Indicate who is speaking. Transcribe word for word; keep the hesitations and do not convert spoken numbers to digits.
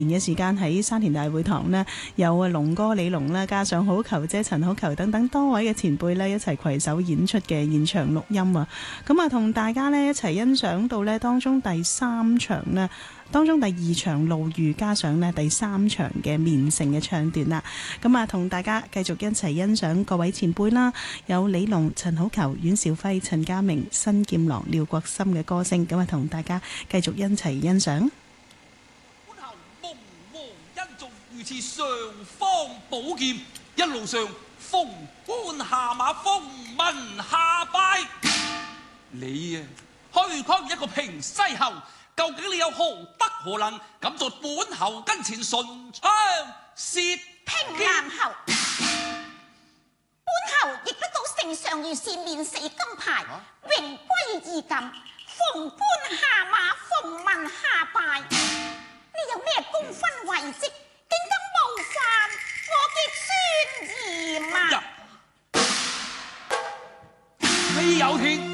Speaker 1: 年嘅時間喺沙田大會堂呢，有啊龍哥李龍啦，加上好球姐陳好球等等多位嘅前輩呢，一齊攜手演出嘅現場錄音啊！咁啊，同大家呢一齊欣賞到呢當中第三場呢，當中第二場路遇，加上呢第三場嘅綿城嘅唱段啦。咁啊，同大家繼續一齊欣賞各位前輩啦，有李龍、陳好球、阮兆輝、陳家明、新劍郎廖國森嘅歌聲，咁啊，同大家繼續一齊欣賞。
Speaker 2: 如似上方寶劍，一路上封官下馬，封民下拜。你啊，虛匡一個平西侯，究竟你有何德何能，敢在本侯跟前唇槍舌劍？
Speaker 3: 平南侯，本侯亦得到聖上御賜免死金牌，榮歸義錦，封官下馬，封民下拜。你有咩功勳遺績？竟敢冒犯我嘅尊嚴啊！
Speaker 2: 非有天。